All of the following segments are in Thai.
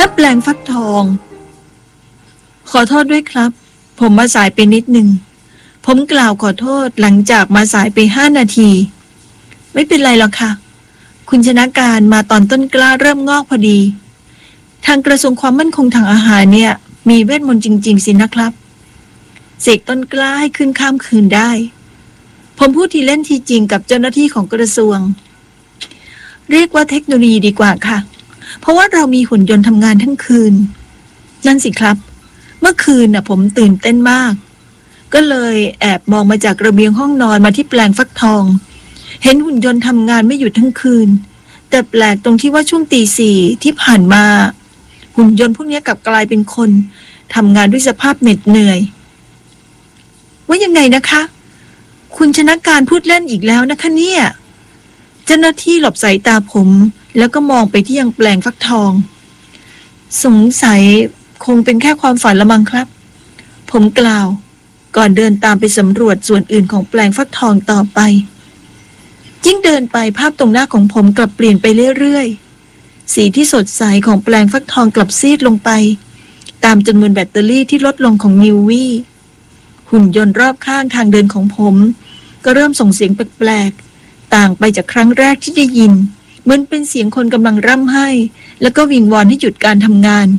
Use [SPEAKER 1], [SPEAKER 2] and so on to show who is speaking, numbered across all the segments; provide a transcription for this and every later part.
[SPEAKER 1] และแปลงฟักทองขอโทษด้วยครับผมมาสายไปนิดนึงผมกล่าวขอโทษหลังจากมาสายไป5 นาทีไม่เป็นไรหรอกค่ะคุณชนะการมาตอนต้นกล้าเริ่มงอกพอดีทางกระทรวงความมั่นคงทางอาหารเนี่ยมีเวทมนต์จริงๆสินะครับเสกต้นกล้าให้ขึ้นข้ามคืนได้ผมพูดทีเล่นทีจริงกับเจ้าหน้าที่ของกระทรวงเรียกว่าเทคโนโลยีดีกว่าค่ะเพราะว่าเรามีหุ่นยนต์ทำงานทั้งคืนนั่นสิครับเมื่อคืนน่ะผมตื่นเต้นมากก็เลยแอบมองมาจากระเบียงห้องนอนมาที่แปลงฟักทองเห็นหุ่นยนต์ทำงานไม่หยุดทั้งคืนแต่แปลกตรงที่ว่าช่วงตี 4ที่ผ่านมาหุ่นยนต์พวกนี้กลับกลายเป็นคนทำงานด้วยสภาพเหน็ดเหนื่อยว่ายังไงนะคะคุณชนะการพูดเล่นอีกแล้วนะคะเนี่ยเจ้าหน้าที่หลบสายตาผมแล้วก็มองไปที่ยังแปลงฟักทองสงสัยคงเป็นแค่ความฝันละมั้งครับผมกล่าวก่อนเดินตามไปสำรวจส่วนอื่นของแปลงฟักทองต่อไปยิ่งเดินไปภาพตรงหน้าของผมกลับเปลี่ยนไปเรื่อยๆสีที่สดใสของแปลงฟักทองกลับซีดลงไปตามจำนวนแบตเตอรี่ที่ลดลงของนิววี่หุ่นยนต์รอบข้างทางเดินของผมก็เริ่มส่งเสียงแปลกๆต่างไปจากครั้งแรกที่ได้ยินเหมือนเป็นเสียงคนกำลังร่ำไห้แล้วก็วิงวอนให้หยุดการทำงาน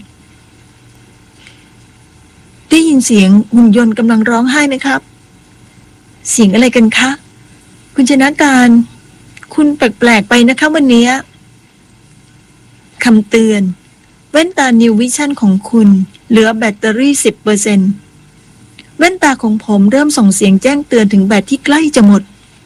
[SPEAKER 1] ได้ยินเสียงหุ่นยนต์กำลังร้องไห้ไหมครับเสียงอะไรกันคะคุณชนะการคุณแปลกๆไปนะคะวันนี้คำเตือนแว่นตา New Vision ของคุณเหลือแบตเตอรี่ 10% แว่นตาของผมเริ่มส่งเสียงแจ้งเตือนถึงแบตที่ใกล้จะหมด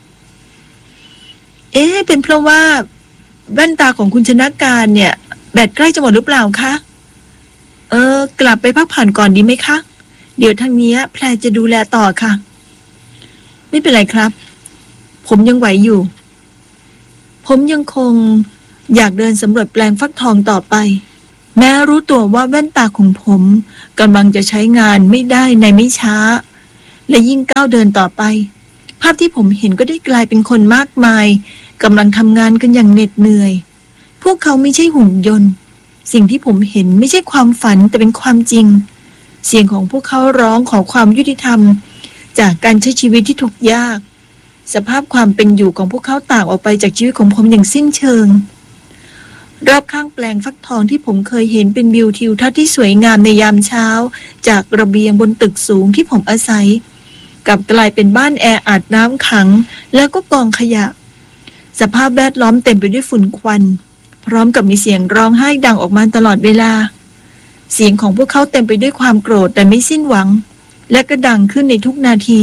[SPEAKER 1] เป็นเพราะว่าแว่นตาของคุณชนะการเนี่ยแบตใกล้จะหมดหรือเปล่าคะกลับไปพักผ่อนก่อนดีไหมคะเดี๋ยวทางนี้แพรจะดูแลต่อค่ะไม่เป็นไรครับผมยังไหวอยู่ผมยังคงอยากเดินสำรวจแปลงฟักทองต่อไปแม้รู้ตัวว่าแว่นตาของผมกำลังจะใช้งานไม่ได้ในไม่ช้าและยิ่งก้าวเดินต่อไปภาพที่ผมเห็นก็ได้กลายเป็นคนมากมายกำลังทำงานกันอย่างเหน็ดเหนื่อยพวกเขาไม่ใช่หุ่นยนต์สิ่งที่ผมเห็นไม่ใช่ความฝันแต่เป็นความจริงเสียงของพวกเขาร้องขอความยุติธรรมจากการใช้ชีวิตที่ทุกข์ยากสภาพความเป็นอยู่ของพวกเขาต่างออกไปจากชีวิตของผมอย่างสิ้นเชิงรอบข้างแปลงฟักทองที่ผมเคยเห็นเป็นวิวทิวทัศน์ที่สวยงามในยามเช้าจากระเบียงบนตึกสูงที่ผมอาศัยกลับกลายเป็นบ้านแออัดน้ำขังแล้วก็กองขยะสภาพแวดล้อมเต็มไปด้วยฝุ่นควันพร้อมกับมีเสียงร้องไห้ดังออกมาตลอดเวลาเสียงของพวกเขาเต็มไปด้วยความโกรธแต่ไม่สิ้นหวังและก็ดังขึ้นในทุกนาที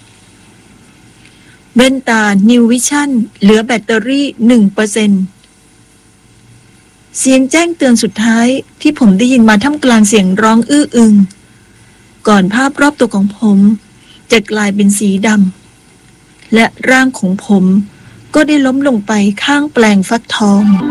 [SPEAKER 1] แว่นตา New Vision เหลือแบตเตอรี่ 1% เสียงแจ้งเตือนสุดท้ายที่ผมได้ยินมาท่ามกลางเสียงร้องอื้ออึงก่อนภาพรอบตัวของผมจะกลายเป็นสีดำและร่างของผมก็ได้ล้มลงไปข้างแปลงฟักทอง